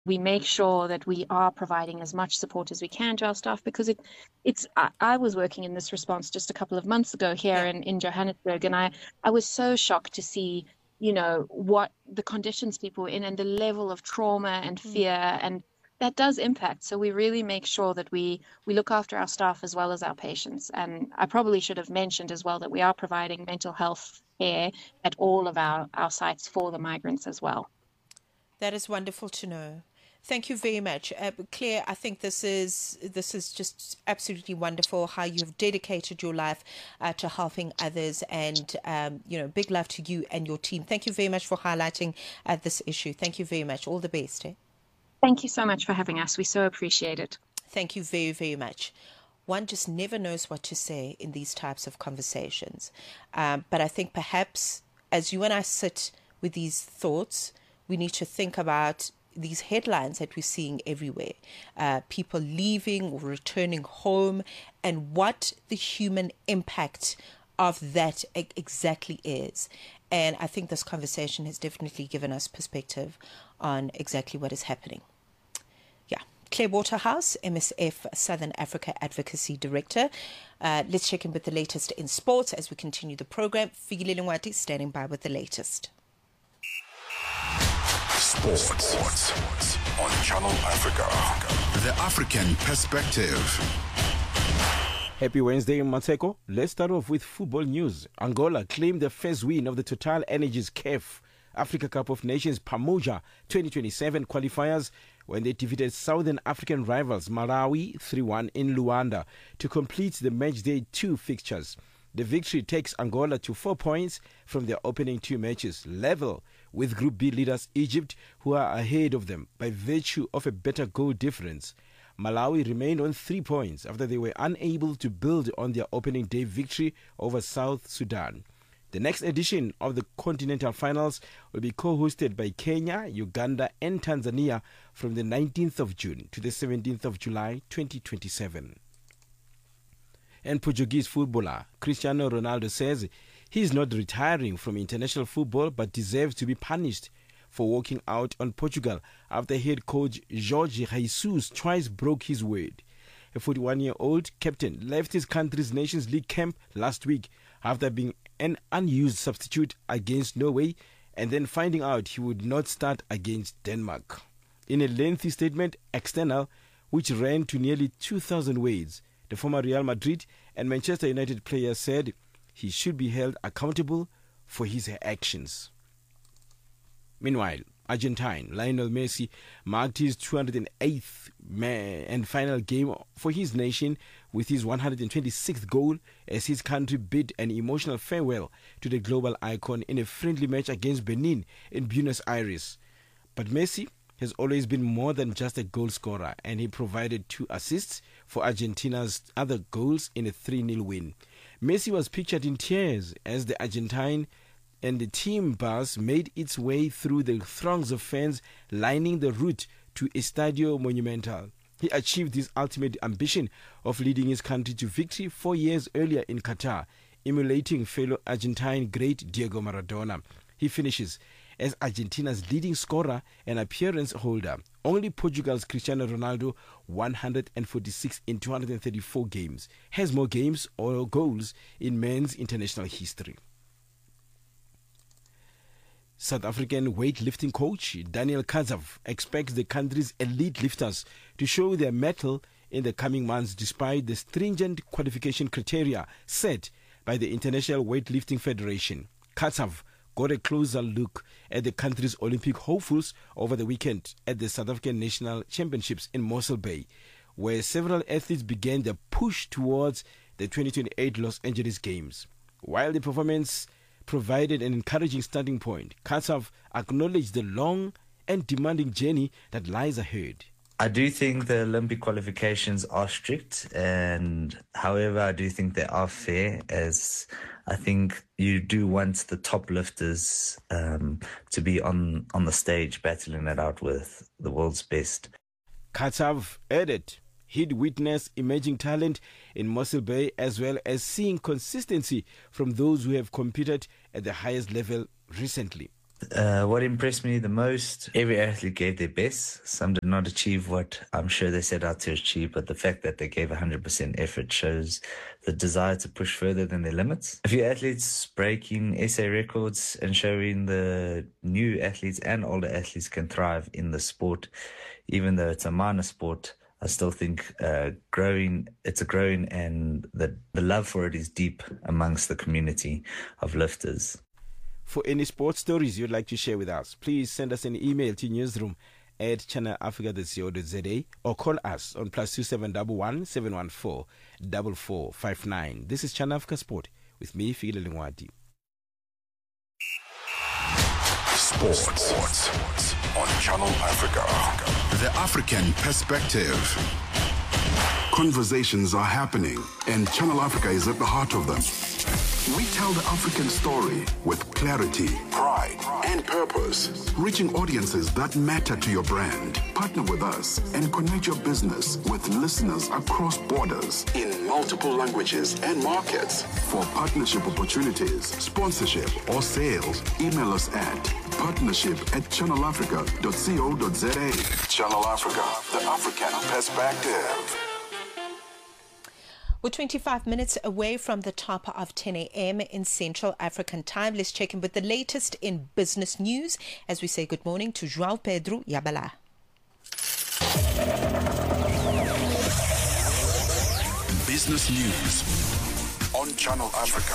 we make sure that we are providing as much support as we can to our staff, because I was working in this response just a couple of months ago here Yeah. in Johannesburg, and I was so shocked to see, what the conditions people were in and the level of trauma and Mm. fear, and that does impact. So we really make sure that we look after our staff as well as our patients. And I probably should have mentioned as well that we are providing mental health care at all of our sites for the migrants as well. That is wonderful to know. Thank you very much, Claire. I think this is just absolutely wonderful how you've dedicated your life to helping others, and big love to you and your team. Thank you very much for highlighting this issue. Thank you very much. All the best. Thank you so much for having us. We so appreciate it. Thank you very, very much. One just never knows what to say in these types of conversations. But I think perhaps as you and I sit with these thoughts, we need to think about these headlines that we're seeing everywhere, people leaving or returning home, and what the human impact of that exactly is. And I think this conversation has definitely given us perspective on exactly what is happening. Yeah. Claire Waterhouse, MSF Southern Africa Advocacy Director. Let's check in with the latest in sports as we continue the program. Fikile Lengwati standing by with the latest. Sports on Channel Africa. The African perspective. Happy Wednesday, Mateko. Let's start off with football news. Angola claimed the first win of the Total Energies CAF Africa Cup of Nations Pamoja 2027 qualifiers when they defeated Southern African rivals Malawi 3-1 in Luanda to complete the matchday 2 fixtures. The victory takes Angola to 4 points from their opening 2 matches, level with Group B leaders Egypt, who are ahead of them by virtue of a better goal difference. Malawi remained on 3 points after they were unable to build on their opening day victory over South Sudan. The next edition of the Continental Finals will be co-hosted by Kenya, Uganda and Tanzania from the 19th of June to the 17th of July 2027. And Portuguese footballer Cristiano Ronaldo says he is not retiring from international football but deserves to be punished for walking out on Portugal after head coach Jorge Jesus twice broke his word. A 41-year-old captain left his country's Nations League camp last week after being an unused substitute against Norway and then finding out he would not start against Denmark. In a lengthy statement, external, which ran to nearly 2,000 words, the former Real Madrid and Manchester United player said he should be held accountable for his actions. Meanwhile, Argentine Lionel Messi marked his 208th and final game for his nation with his 126th goal as his country bid an emotional farewell to the global icon in a friendly match against Benin in Buenos Aires. But Messi has always been more than just a goal scorer, and he provided 2 assists for Argentina's other goals in a 3-0 win. Messi was pictured in tears as the Argentine and the team bus made its way through the throngs of fans lining the route to Estadio Monumental. He achieved his ultimate ambition of leading his country to victory 4 years earlier in Qatar, emulating fellow Argentine great Diego Maradona. He finishes as Argentina's leading scorer and appearance holder. Only Portugal's Cristiano Ronaldo, 146 in 234 games, has more games or goals in men's international history. South African weightlifting coach Daniel Kazaf expects the country's elite lifters to show their mettle in the coming months despite the stringent qualification criteria set by the International Weightlifting Federation. Kazaf got a closer look at the country's Olympic hopefuls over the weekend at the South African National Championships in Mossel Bay, where several athletes began their push towards the 2028 Los Angeles Games. While the performance provided an encouraging starting point, Kazaf acknowledged the long and demanding journey that lies ahead. I do think the Olympic qualifications are strict, and however, I do think they are fair, as I think you do want the top lifters to be on the stage battling it out with the world's best. Kazaf added he'd witnessed emerging talent in Mossel Bay as well as seeing consistency from those who have competed at the highest level recently. What impressed me the most, every athlete gave their best. Some did not achieve what I'm sure they set out to achieve, but the fact that they gave 100% effort shows the desire to push further than their limits. A few athletes breaking SA records and showing the new athletes and older athletes can thrive in the sport. Even though it's a minor sport, I still think it's a growing, and the love for it is deep amongst the community of lifters. For any sports stories you'd like to share with us, please send us an email to newsroom@channelafrica.co.za or call us on +2711 714 4459. This is Channel Africa Sport with me, Fikile Lingwadi. Sports on Channel Africa. The African Perspective. Conversations are happening, and Channel Africa is at the heart of them. We tell the African story with clarity, pride, and purpose, reaching audiences that matter to your brand. Partner with us and connect your business with listeners across borders in multiple languages and markets. For partnership opportunities, sponsorship, or sales, email us at partnership@channelafrica.co.za. Channel Africa, the African Perspective. We're 25 minutes away from the top of 10 a.m. in Central African time. Let's check in with the latest in business news as we say good morning to João Pedro Yabala. Business news on Channel Africa.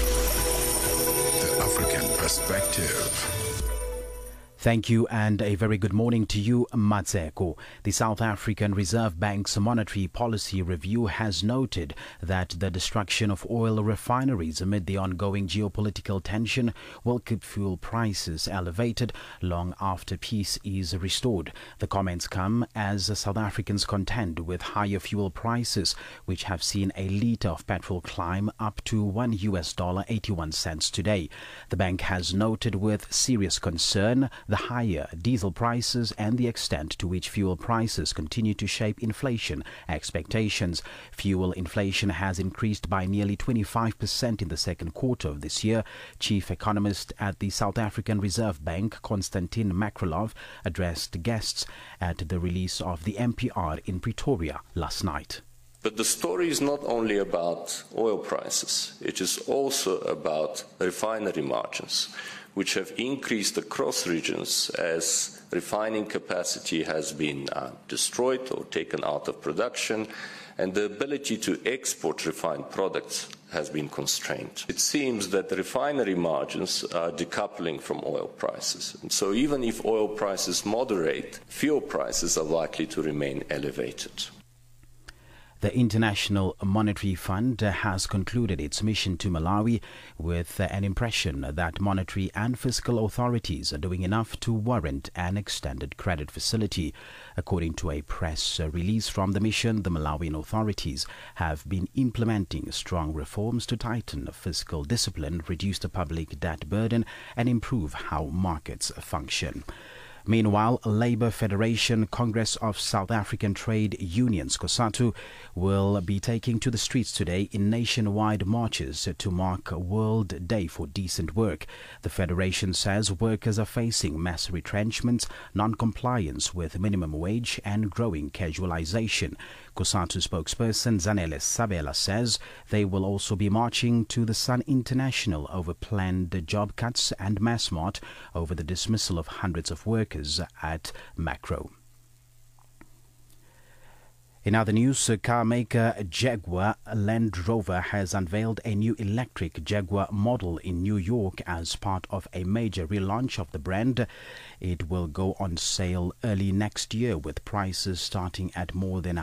The African Perspective. Thank you and a very good morning to you, Matseko. The South African Reserve Bank's monetary policy review has noted that the destruction of oil refineries amid the ongoing geopolitical tension will keep fuel prices elevated long after peace is restored. The comments come as South Africans contend with higher fuel prices, which have seen a litre of petrol climb up to $1.81 today. The bank has noted with serious concern the higher diesel prices and the extent to which fuel prices continue to shape inflation expectations. Fuel inflation has increased by nearly 25% in the second quarter of this year. Chief economist at the South African Reserve Bank, Konstantin Makrolov, addressed guests at the release of the MPR in Pretoria last night. But the story is not only about oil prices, it is also about refinery margins, which have increased across regions as refining capacity has been destroyed or taken out of production, and the ability to export refined products has been constrained. It seems that the refinery margins are decoupling from oil prices. And so even if oil prices moderate, fuel prices are likely to remain elevated. The International Monetary Fund has concluded its mission to Malawi with an impression that monetary and fiscal authorities are doing enough to warrant an extended credit facility. According to a press release from the mission, the Malawian authorities have been implementing strong reforms to tighten fiscal discipline, reduce the public debt burden, and improve how markets function. Meanwhile, Labour Federation Congress of South African Trade Unions, COSATU, will be taking to the streets today in nationwide marches to mark World Day for Decent Work. The federation says workers are facing mass retrenchment, non-compliance with minimum wage and growing casualization. COSATU spokesperson Zanele Sabela says they will also be marching to the Sun International over planned job cuts and Massmart over the dismissal of hundreds of workers at Macro. In other news, car maker Jaguar Land Rover has unveiled a new electric Jaguar model in New York as part of a major relaunch of the brand. It will go on sale early next year with prices starting at more than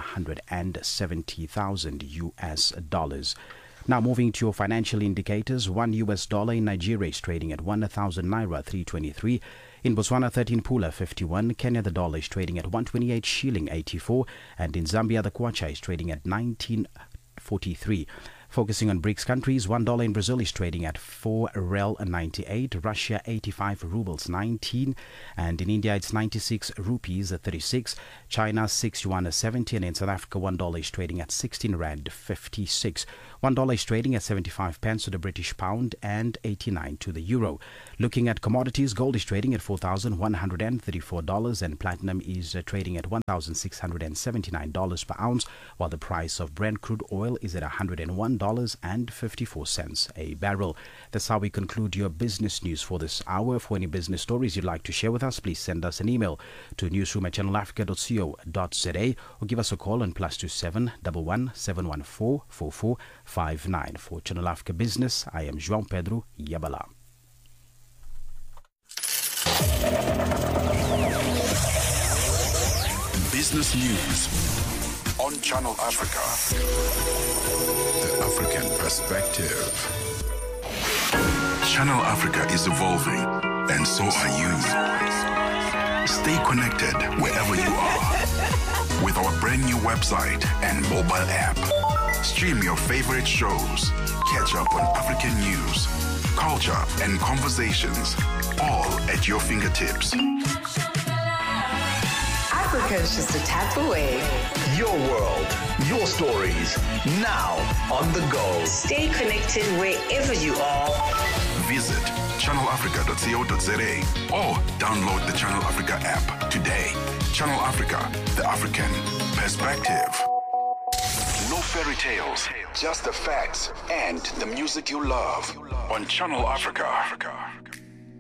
$170,000. Now moving to your financial indicators, $1 in Nigeria is trading at 1,000 Naira 323. In Botswana, 13 Pula 51. Kenya, the dollar is trading at 128 shilling 84. And in Zambia, the kwacha is trading at 1943. Focusing on BRICS countries, $1 in Brazil is trading at 4 Rel 98, Russia 85 rubles 19, and in India it's 96 rupees 36, China 6 yuan 70, and in South Africa $1 is trading at 16 rand 56. $1 is trading at 75 pence to the British pound and 89 to the euro. Looking at commodities, gold is trading at $4,134 and platinum is trading at $1,679 per ounce, while the price of Brent crude oil is at $101.54 a barrel. That's how we conclude your business news for this hour. For any business stories you'd like to share with us, please send us an email to newsroom@channelafrica.co.za or give us a call on +27 11 714 4459. For Channel Africa Business, I am João Pedro Yabala. Business news on Channel Africa. The African perspective. Channel Africa is evolving, and so are you. Stay connected wherever you are with our brand new website and mobile app. Stream your favorite shows, catch up on African news, culture, and conversations, all at your fingertips. Africa is just a tap away. Your world, your stories, now on the go. Stay connected wherever you are. Visit channelafrica.co.za or download the Channel Africa app today. Channel Africa, the African perspective. No fairy tales, just the facts and the music you love on Channel Africa.